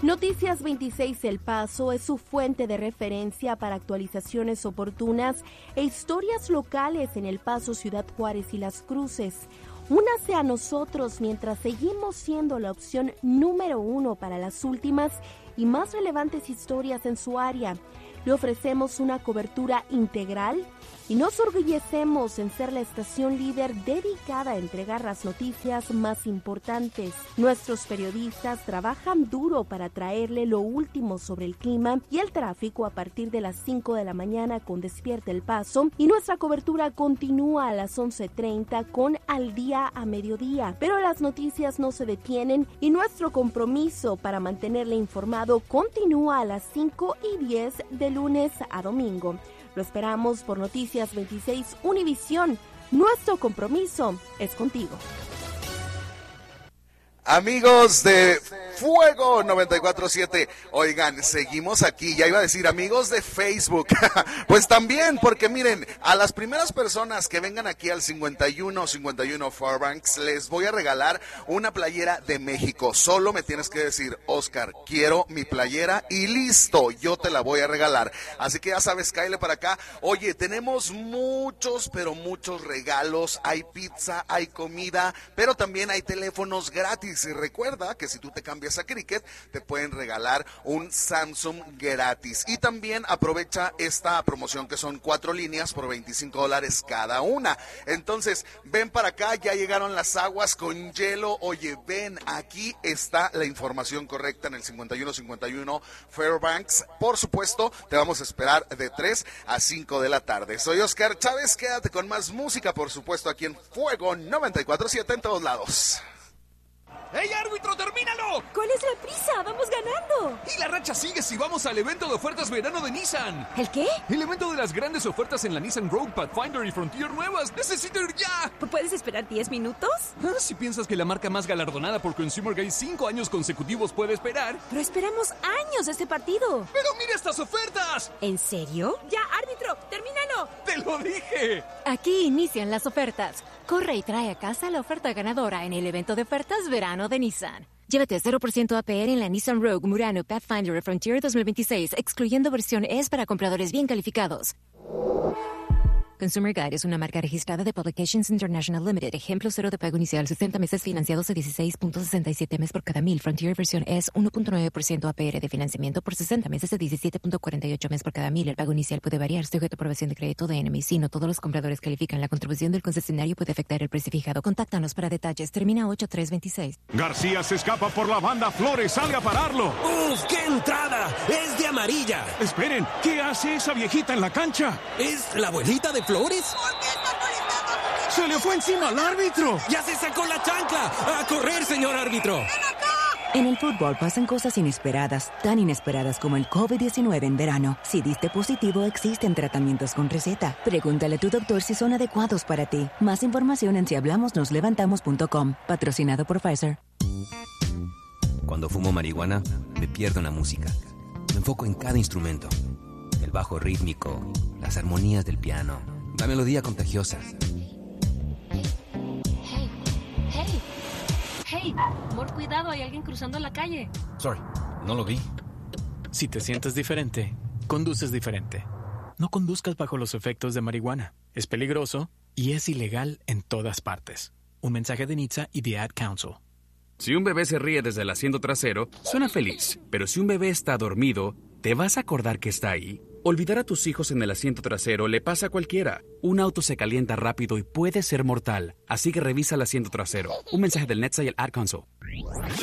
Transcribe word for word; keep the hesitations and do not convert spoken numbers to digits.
Noticias veintiséis El Paso es su fuente de referencia para actualizaciones oportunas e historias locales en El Paso, Ciudad Juárez y Las Cruces. Únase a nosotros mientras seguimos siendo la opción número uno para las últimas y más relevantes historias en su área. Le ofrecemos una cobertura integral y nos orgullecemos en ser la estación líder dedicada a entregar las noticias más importantes. Nuestros periodistas trabajan duro para traerle lo último sobre el clima y el tráfico a partir de las cinco de la mañana con Despierta El Paso, y nuestra cobertura continúa a las once treinta con Al Día a Mediodía. Pero las noticias no se detienen y nuestro compromiso para mantenerle informado continúa a las cinco y diez de lunes a domingo. Lo esperamos por Noticias veintiséis Univisión. Nuestro compromiso es contigo. Amigos de Fuego noventa y cuatro punto siete, oigan, seguimos aquí, ya iba a decir amigos de Facebook, pues también, porque miren, a las primeras personas que vengan aquí al cincuenta y uno cincuenta y uno Fairbanks, les voy a regalar una playera de México. Solo me tienes que decir, Oscar, quiero mi playera y listo, yo te la voy a regalar. Así que ya sabes, cáele para acá. Oye, tenemos muchos, pero muchos regalos, hay pizza, hay comida, pero también hay teléfonos gratis. Y recuerda que si tú te cambias a Cricket, te pueden regalar un Samsung gratis. Y también aprovecha esta promoción que son cuatro líneas por veinticinco dólares cada una. Entonces, ven para acá, ya llegaron las aguas con hielo. Oye, ven, aquí está la información correcta en el cincuenta y uno cincuenta y uno Fairbanks. Por supuesto, te vamos a esperar de tres a cinco de la tarde. Soy Oscar Chávez, quédate con más música, por supuesto, aquí en Fuego noventa y cuatro punto siete en todos lados. ¡Ey, árbitro, termínalo! ¿Cuál es la prisa? ¡Vamos ganando! Y la racha sigue si vamos al evento de ofertas verano de Nissan. ¿El qué? El evento de las grandes ofertas en la Nissan Rogue, Pathfinder y Frontier nuevas. ¡Necesito ir ya! ¿Puedes esperar diez minutos? Ah, si piensas que la marca más galardonada por Consumer Guide cinco años consecutivos puede esperar. Pero esperamos años este partido. ¡Pero mira estas ofertas! ¿En serio? ¡Ya, árbitro! ¡Termínalo! ¡Te lo dije! Aquí inician las ofertas. Corre y trae a casa la oferta ganadora en el evento de ofertas verano de Nissan. Llévate cero por ciento A P R en la Nissan Rogue, Murano, Pathfinder y Frontier dos mil veintiséis, excluyendo versión S para compradores bien calificados. Consumer Guide es una marca registrada de Publications International Limited. Ejemplo cero de pago inicial, sesenta meses financiados a dieciséis punto sesenta y siete mes por cada mil. Frontier versión S, uno punto nueve por ciento A P R de financiamiento por sesenta meses a diecisiete punto cuarenta y ocho mes por cada mil. El pago inicial puede variar, sujeto a aprobación de crédito de N M I C. No todos los compradores califican. La contribución del concesionario puede afectar el precio fijado. Contáctanos para detalles. Termina ocho tres veintiséis. García se escapa por la banda. Flores sale a pararlo. ¡Uf, qué entrada! ¡Es de amarilla! Esperen, ¿qué hace esa viejita en la cancha? ¿Es la abuelita de Flores? ¡Se le fue encima al árbitro! ¡Ya se sacó la chancla! ¡A correr, señor árbitro! En el fútbol pasan cosas inesperadas, tan inesperadas como el COVID diecinueve en verano. Si diste positivo, existen tratamientos con receta. Pregúntale a tu doctor si son adecuados para ti. Más información en si hablamos nos levantamos punto com. Patrocinado por Pfizer. Cuando fumo marihuana, me pierdo en la música. Me enfoco en cada instrumento. El bajo rítmico, las armonías del piano, la melodía contagiosa. Hey, hey, hey, amor, cuidado, hay alguien cruzando la calle. Sorry, no lo vi. Si te sientes diferente, conduces diferente. No conduzcas bajo los efectos de marihuana. Es peligroso y es ilegal en todas partes. Un mensaje de N H T S A y The Ad Council. Si un bebé se ríe desde el asiento trasero, suena feliz. Pero si un bebé está dormido, ¿te vas a acordar que está ahí? Olvidar a tus hijos en el asiento trasero le pasa a cualquiera. Un auto se calienta rápido y puede ser mortal. Así que revisa el asiento trasero. Un mensaje del N H T S A y el Ad Council.